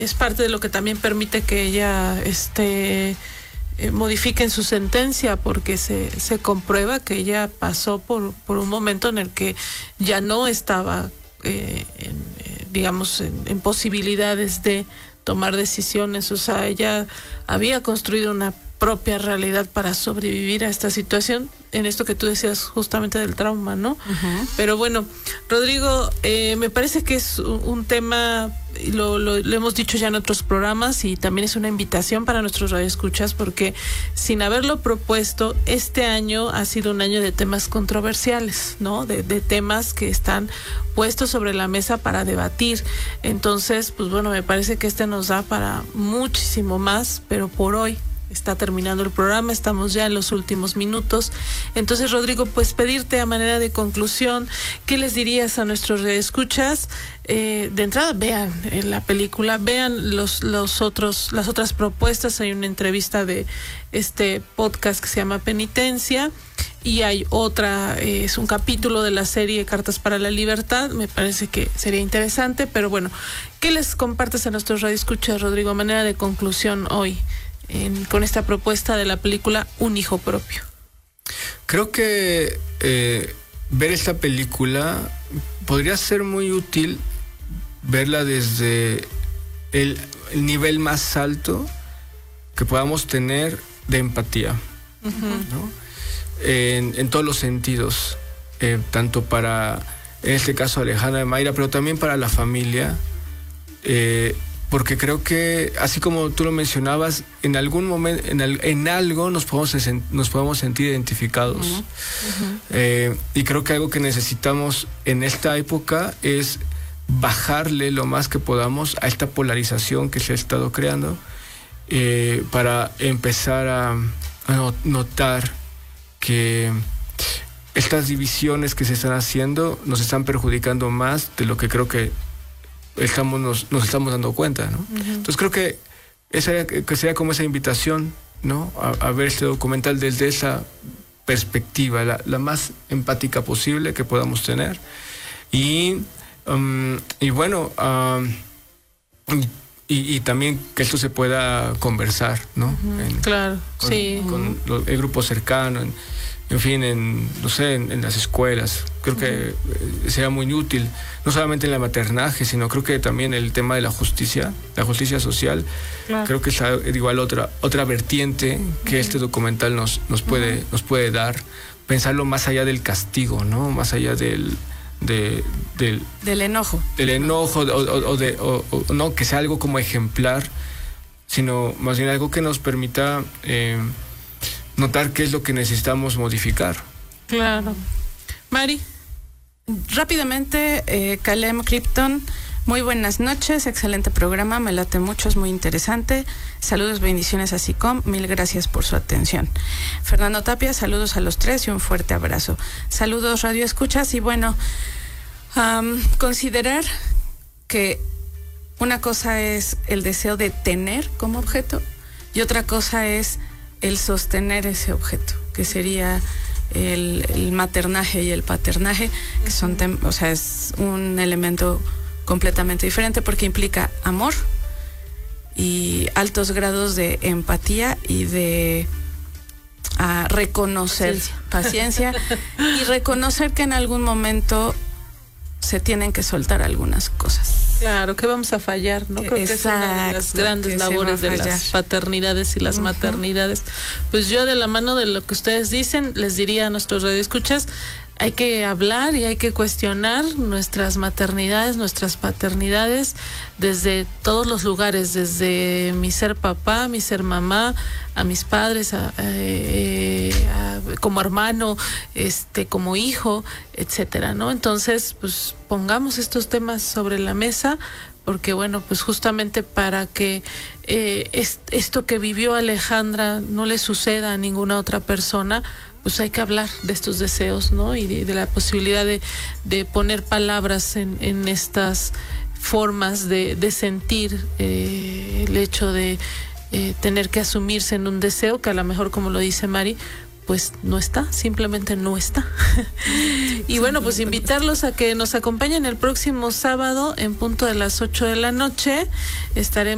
es parte de lo que también permite que ella modifiquen su sentencia, porque se comprueba que ella pasó por un momento en el que ya no estaba en posibilidades de tomar decisiones. O sea, ella había construido una propia realidad para sobrevivir a esta situación, en esto que tú decías justamente del trauma, ¿no? Uh-huh. Pero bueno, Rodrigo, me parece que es un tema, lo hemos dicho ya en otros programas, y también es una invitación para nuestros radioescuchas, porque sin haberlo propuesto, este año ha sido un año de temas controversiales, ¿no? De temas que están puestos sobre la mesa para debatir. Entonces, pues bueno, me parece que nos da para muchísimo más, pero por hoy está terminando el programa, estamos ya en los últimos minutos. Entonces, Rodrigo, pues pedirte a manera de conclusión, ¿qué les dirías a nuestros escuchas? De entrada, vean la película, vean las otras propuestas. Hay una entrevista de este podcast que se llama Penitencia, y hay otra, es un capítulo de la serie Cartas para la Libertad. Me parece que sería interesante, pero bueno, ¿qué les compartes a nuestros radioescuchas, Rodrigo, a manera de conclusión hoy? Con esta propuesta de la película Un hijo propio. Creo que ver esta película podría ser muy útil, verla desde el nivel más alto que podamos tener de empatía, uh-huh, ¿no? En todos los sentidos, tanto para, en este caso, Alejandra y Mayra, pero también para la familia, porque creo que, así como tú lo mencionabas, en algún momento, en algo nos podemos sentir identificados. Uh-huh. Uh-huh. Y creo que algo que necesitamos en esta época es bajarle lo más que podamos a esta polarización que se ha estado creando, para empezar a notar que estas divisiones que se están haciendo nos están perjudicando más de lo que creo que nos estamos dando cuenta, ¿no? Uh-huh. Entonces creo que sería como esa invitación, ¿no? A ver este documental desde esa perspectiva, la más empática posible que podamos tener. Y bueno, y también que esto se pueda conversar, ¿no? Uh-huh. Claro, sí. Con el grupo cercano, en fin, no sé, en las escuelas. Creo que sería muy útil, no solamente en la maternaje, sino creo que también el tema de la justicia social. Claro. Creo que es igual otra vertiente que este documental nos puede dar, pensarlo más allá del castigo, ¿no? Más allá del enojo. Del enojo, o no que sea algo como ejemplar, sino más bien algo que nos permita notar qué es lo que necesitamos modificar. Claro. Mari. Rápidamente, Calem Krypton, muy buenas noches, excelente programa, me late mucho, es muy interesante. Saludos, bendiciones a SICOM, mil gracias por su atención. Fernando Tapia, saludos a los tres y un fuerte abrazo. Saludos, Radio Escuchas, y bueno, considerar que una cosa es el deseo de tener como objeto y otra cosa es el sostener ese objeto, que sería el maternaje y el paternaje, que son es un elemento completamente diferente porque implica amor y altos grados de empatía y de reconocer paciencia y reconocer que en algún momento se tienen que soltar algunas cosas. Claro, que vamos a fallar, ¿no? Creo que es una de las grandes labores de las paternidades y las uh-huh. maternidades. Pues yo, de la mano de lo que ustedes dicen, les diría a nuestros radioescuchas, hay que hablar y hay que cuestionar nuestras maternidades, nuestras paternidades, desde todos los lugares, desde mi ser papá, mi ser mamá, a mis padres, como hermano, como hijo, etcétera, ¿no? Entonces, pues pongamos estos temas sobre la mesa, porque bueno, pues justamente para que esto que vivió Alejandra no le suceda a ninguna otra persona, pues hay que hablar de estos deseos, ¿no? Y de la posibilidad de poner palabras en estas formas de sentir el hecho de tener que asumirse en un deseo que a lo mejor, como lo dice Mari, pues no está, simplemente no está. Y bueno, pues invitarlos a que nos acompañen el próximo sábado en punto de las 8 de la noche. Estaremos